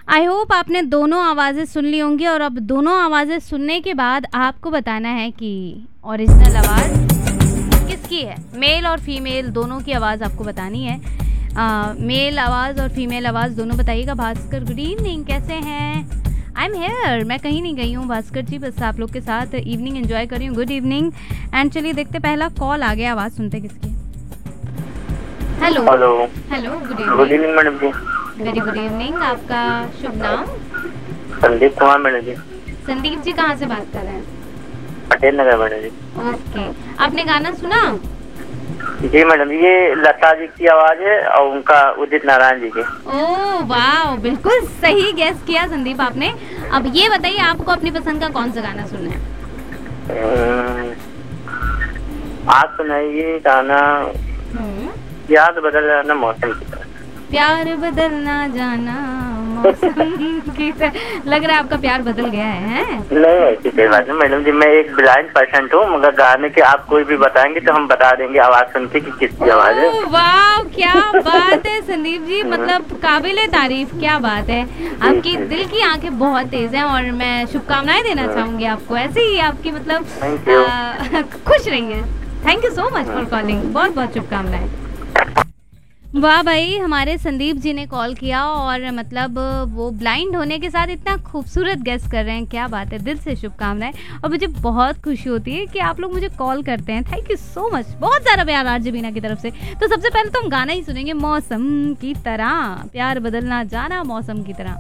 I hope आपने दोनों आवाज़ें सुन ली होंगी और अब दोनों आवाज़ें सुनने के बाद आपको बताना है कि ओरिजिनल आवाज़ किसकी है। मेल और फीमेल दोनों की आवाज़ आपको बतानी है। मेल आवाज़ और फीमेल आवाज़ दोनों बताइएगा। भास्कर गुड इवनिंग, कैसे हैं? आई एम हेयर, मैं कहीं नहीं गई हूँ भास्कर जी, बस आप लोग के साथ इवनिंग एंजॉय कर रही हूँ। Good evening. एंड चलिए देखते, पहला कॉल आ गया, आवाज़ सुनते किसकी। Hello hello hello, good good evening. Evening madam जी। Very good evening. आपका शुभ नाम? संदीप कुमार मैडम जी। संदीप जी कहाँ से बात कर रहे हैं? पटेल नगर मैडम जी। ओके, आपने गाना सुना? जी मैडम, ये लता जी की आवाज है और उनका उदित नारायण जी की। ओह वाह, बिल्कुल सही गेस किया संदीप आपने। अब ये बताइए आपको अपनी पसंद का कौन सा गाना सुनना है? आप सुनाइए गाना याद बदल जाना मौसम की तरह। प्यार बदलना जाना मौसम की तरह। लग रहा है आपका प्यार बदल गया है? नहीं ऐसी कोई बात नहीं मैडम जी, मैं एक ब्लाइंड पर्सन हूँ, मगर गाने के आप कोई भी बताएंगे तो हम बता देंगे आवाज सुन के कि किसकी आवाज है। वाह क्या बात है संदीप जी, मतलब काबिले तारीफ, क्या बात है। आपकी दिल की आंखें बहुत तेज हैं और मैं शुभकामनाएं देना चाहूंगी आपको, ऐसे ही आपकी मतलब खुश रहिए। Thank you so much for calling, बहुत बहुत शुभकामनाएं। वाह भाई, हमारे संदीप जी ने कॉल किया और मतलब वो ब्लाइंड होने के साथ इतना खूबसूरत गेस कर रहे हैं, क्या बात है। दिल से शुभकामनाएं और मुझे बहुत खुशी होती है कि आप लोग मुझे कॉल करते हैं। थैंक यू सो मच, बहुत सारा प्यार आरजे बीना की तरफ से। तो सबसे पहले तो हम गाना ही सुनेंगे मौसम की तरह, प्यार बदलना जाना मौसम की तरह।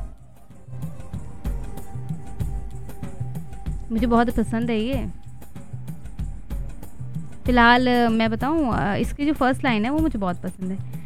मुझे बहुत पसंद है ये। फिलहाल मैं बताऊं, इसकी जो फर्स्ट लाइन है वो मुझे बहुत पसंद है।